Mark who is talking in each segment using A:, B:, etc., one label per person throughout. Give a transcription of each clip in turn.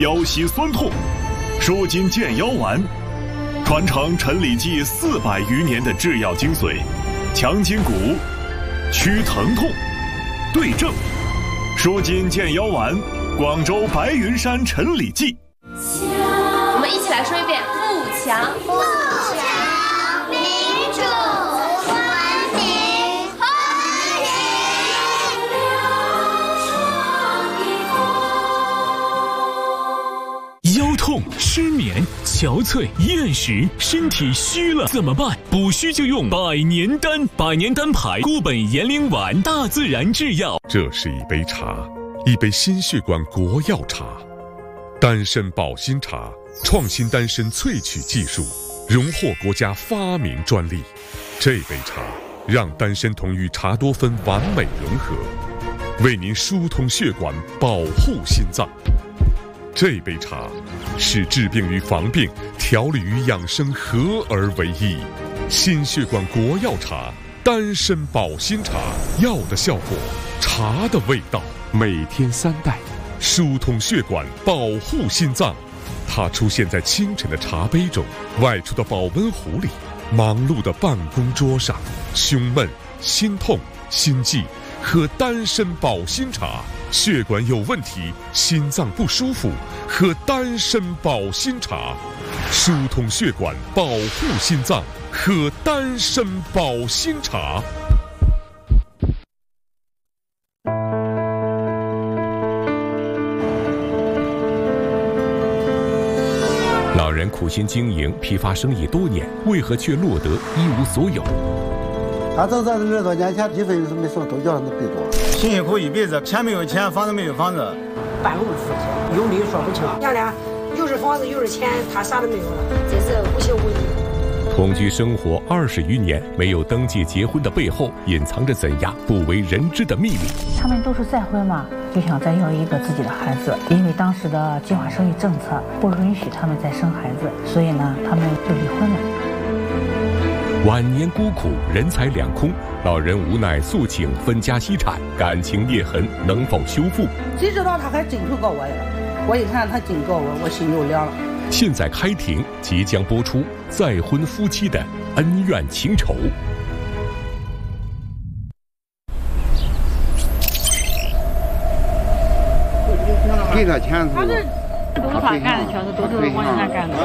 A: 腰膝酸痛，舒筋健腰丸，传承陈李济400余年的制药精髓，强筋骨，祛疼痛，对症，舒筋健腰丸，广州白云山陈李济。
B: 我们一起来说一遍：富强，
C: 富强，民主，文明，和
D: 平。腰痛、失眠、憔悴、厌食，身体虚了怎么办？补虚就用百年丹，百年丹牌固本延龄丸，大自然制药。
E: 这是一杯茶，一杯心血管国药茶，丹参保心茶，创新丹参萃取技术，荣获国家发明专利。这杯茶让丹参酮与茶多酚完美融合，为您疏通血管，保护心脏。这杯茶是治病与防病、调理与养生合而为一。心血管国药茶，丹参保心茶，药的效果，茶的味道。每天3袋，疏通血管，保护心脏。它出现在清晨的茶杯中，外出的保温壶里，忙碌的办公桌上。胸闷、心痛、心悸，喝丹参保心茶。血管有问题，心脏不舒服，喝丹参保心茶。疏通血管，保护心脏，喝丹参保心茶。
F: 老人苦心经营批发生意多年，为何却落得一无所有？
G: 他都在20多年前积分没送，都叫他们背多。
H: 辛辛苦一辈子，钱没有钱，房子没有房子，
I: 半路出去，有理说不清。娘俩又是房子又是钱，他啥都没有了，真是无情无义。
F: 同居生活20余年，没有登记结婚的背后，隐藏着怎样不为人知的秘密？
J: 他们都是再婚嘛，就想再要一个自己的孩子，因为当时的计划生育政策不允许他们再生孩子，所以呢，他们就离婚了。
F: 晚年孤苦，人财两空，老人无奈诉请分家析产，感情裂痕能否修复？
I: 谁知道他还真去告我呀！我一看他真告我，我心就凉了。
F: 现在开庭，即将播出再婚夫妻的恩怨情仇。
G: 给他钱，
K: 他这都是他干的，全是都是王先生干的。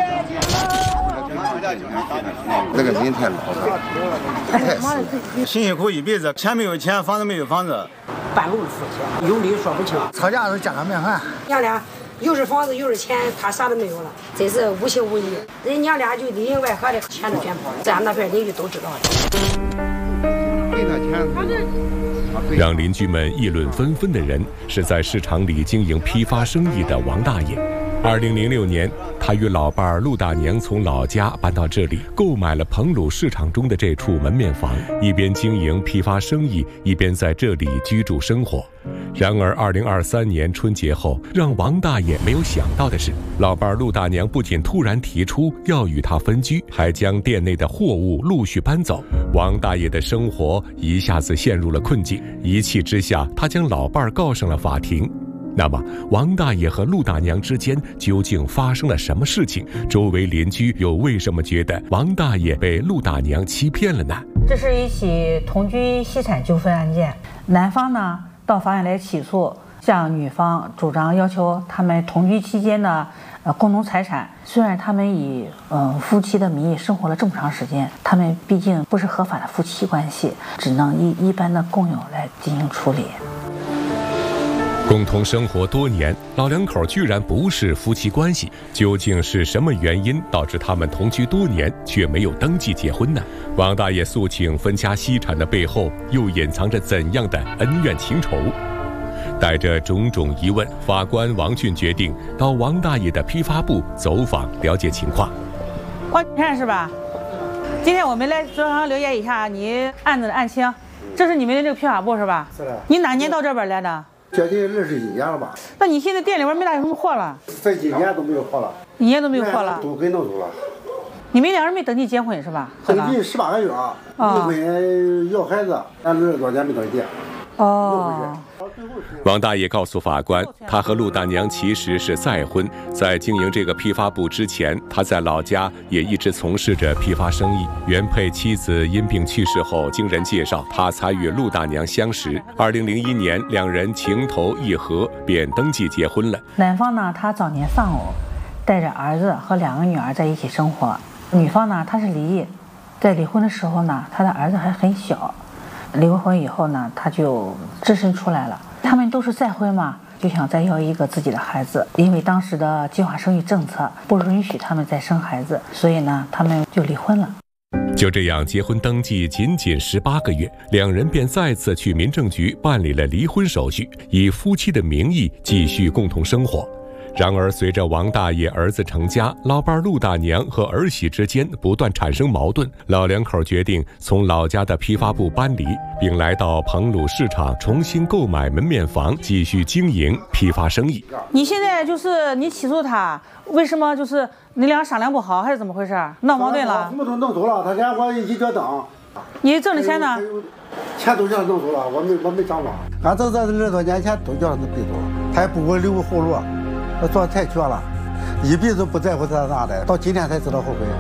G: 那个人太老了，太死了。
H: 辛辛苦一辈子，钱没有钱，房子没有房子，
I: 半路出去，有理说不清。
G: 吵架都家常便饭。
I: 娘俩又是房子又是钱，他啥都没有了，真是无情无义。人娘俩就里应外合的，钱都全跑了，咱那边邻居都知道的。
G: 给他钱。
F: 让邻居们议论纷纷的人，是在市场里经营批发生意的王大爷。2006年，他与老伴儿陆大娘从老家搬到这里，购买了彭鲁市场中的这处门面房，一边经营批发生意，一边在这里居住生活。然而2023年春节后，让王大爷没有想到的是，老伴儿陆大娘不仅突然提出要与他分居，还将店内的货物陆续搬走。王大爷的生活一下子陷入了困境，一气之下，他将老伴儿告上了法庭。那么，王大爷和陆大娘之间究竟发生了什么事情？周围邻居又为什么觉得王大爷被陆大娘欺骗了呢？
J: 这是一起同居析产纠纷案件，男方呢到法院来起诉，向女方主张要求他们同居期间的共同财产。虽然他们以夫妻的名义生活了这么长时间，他们毕竟不是合法的夫妻关系，只能以一般的共有来进行处理。
F: 共同生活多年，老两口居然不是夫妻关系，究竟是什么原因导致他们同居多年却没有登记结婚呢？王大爷诉请分家析产的背后又隐藏着怎样的恩怨情仇？带着种种疑问，法官王俊决定到王大爷的批发部走访了解情况。
J: 王先生是吧？今天我们来正常了解一下你案子的案情。这是你们的这个批发部是吧？
G: 是的。
J: 你哪年到这边来的？
G: 将近21年了吧？
J: 那你现在店里边没大有什么货了？
G: 这几年都没有货了。
J: 1年都没有货了？
G: 都给弄走了。
J: 你们两人没登记结婚是吧？
G: 登记18个月啊，离婚要孩子，俺20多年没登记。
J: 哦。
F: 王大爷告诉法官，他和陆大娘其实是再婚，在经营这个批发部之前，他在老家也一直从事着批发生意。原配妻子因病去世后，经人介绍，他才与陆大娘相识。2001年，两人情投意合，便登记结婚了。
J: 男方呢，他早年丧偶，带着儿子和2个女儿在一起生活。女方呢，她是离异，在离婚的时候呢，她的儿子还很小。离过婚以后呢，他就只身出来了。他们都是再婚嘛，就想再要一个自己的孩子，因为当时的计划生育政策不允许他们再生孩子，所以呢，他们就离婚了。
F: 就这样，结婚登记仅18个月，两人便再次去民政局办理了离婚手续，以夫妻的名义继续共同生活。然而，随着王大爷儿子成家，老伴陆大娘和儿媳之间不断产生矛盾，老两口决定从老家的批发部搬离，并来到彭鲁市场重新购买门面房，继续经营批发生意。
J: 你现在就是你起诉他，为什么就是你俩商量不好，还是怎么回事？闹矛盾了？
G: 木头弄走了，他俩我一脚蹬。
J: 你挣的钱呢？
G: 钱都叫他弄走了，我没掌握。俺这20多年前都叫他背走了，他也不给我留后路。我做太绝了，一辈子不在乎他啥的，到今天才知道后悔。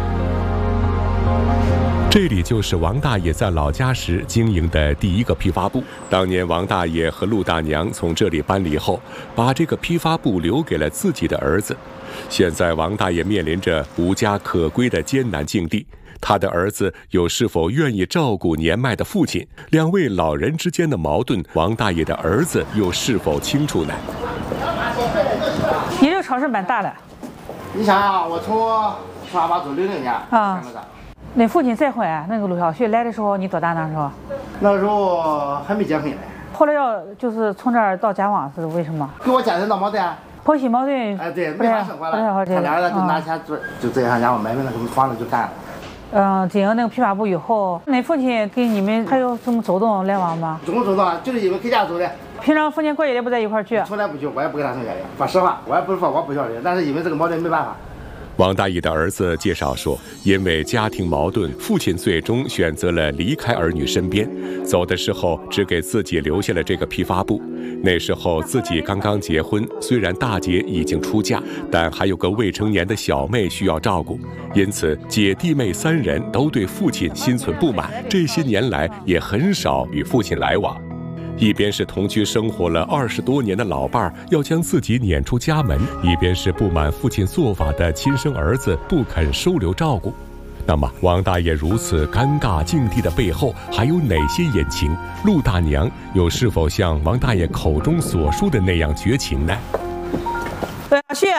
F: 这里就是王大爷在老家时经营的第一个批发部。当年王大爷和陆大娘从这里搬离后，把这个批发部留给了自己的儿子。现在王大爷面临着无家可归的艰难境地，他的儿子又是否愿意照顾年迈的父亲？两位老人之间的矛盾，王大爷的儿子又是否清楚呢？
J: 你这个超市蛮大的。
L: 你想啊，我从爸爸走60年
J: 啊。那父亲再婚，那个陆小旭来的时候，你多大那时候？
L: 那时候还没结婚呢。
J: 后来要就是从这儿到嘉旺是为什么？
L: 跟我家人闹矛盾。
J: 婆媳矛盾。
L: 哎，对，没法生活了。他俩人就拿钱就这样，然后买那个房子就干了。
J: 经营那个批发部以后，那父亲跟你们还有什么走动来往吗？
L: 怎么走动？就是因为给家走的。
J: 平常逢年过节也不在一块儿去。
L: 从来不去，我也不跟他生家的。说实话，我也不是说我不孝顺，但是因为这个矛盾没办法。
F: 王大爷的儿子介绍说，因为家庭矛盾，父亲最终选择了离开儿女身边，走的时候只给自己留下了这个批发部。那时候自己刚刚结婚，虽然大姐已经出嫁，但还有个未成年的小妹需要照顾，因此姐弟妹3人都对父亲心存不满，这些年来也很少与父亲来往。一边是同居生活了20多年的老伴儿要将自己撵出家门，一边是不满父亲做法的亲生儿子不肯收留照顾。那么王大爷如此尴尬境地的背后还有哪些隐情？陆大娘又是否像王大爷口中所说的那样绝情呢？
J: 小旭，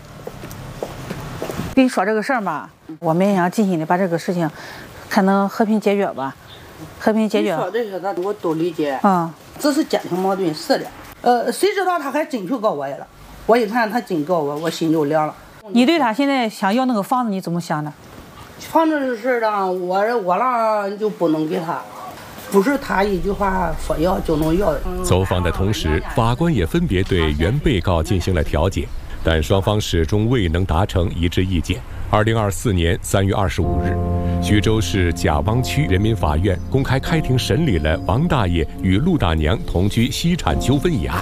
J: 跟你说这个事儿嘛，我们也想尽心的把这个事情看能和平解决吧。和平解决。
M: 你说这些的我都理解。
J: 这
M: 是家庭矛盾是的。谁知道他还真去告我来了？我一看他真告我，我心就凉了。
J: 你对他现在想要那个房子，你怎么想的？
M: 房子的事呢，我呢就不能给他，不是他一句话说要就能要的。
F: 走访的同时，法官也分别对原被告进行了调解，但双方始终未能达成一致意见。2024年3月25日，徐州市贾汪区人民法院公开开庭审理了王大爷与陆大娘同居析产纠纷一案。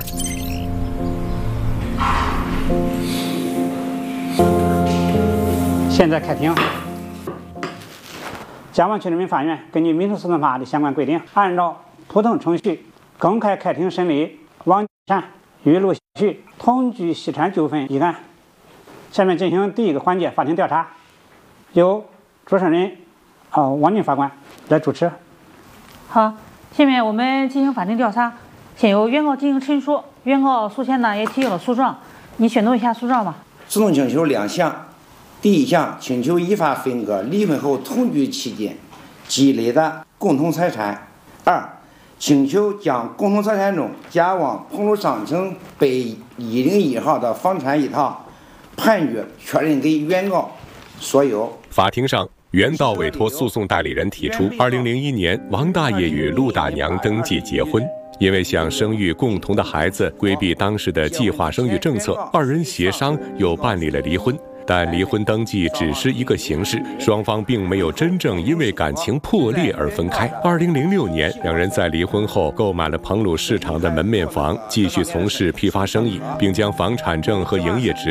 N: 现在开庭。贾汪区人民法院根据《民事诉讼法》的相关规定，按照普通程序公开开庭审理王善与陆小旭同居析产纠纷一案。下面进行第一个环节法庭调查，由主审人王宁法官来主持。
J: 好，下面我们进行法庭调查，先由原告进行陈述。原告诉前呢也提交了诉状，你宣读一下诉状吧。
O: 诉讼请求2项。第一项，请求依法分割离婚后同居期间积累的共同财产。2，请求将共同财产中嘉旺彭鲁商城北101号的房产一套判决确认给原告所有。
F: 法庭上，原告委托诉讼代理人提出，2001年王大爷与陆大娘登记结婚，因为想生育共同的孩子，规避当时的计划生育政策，2人协商又办理了离婚。 但离婚登记只是一个形式，双方并没有真正因为感情破裂而分开。2006年，两人在离婚后购买了彭鲁市场的门面房，继续从事批发生意，并将房产证和营业执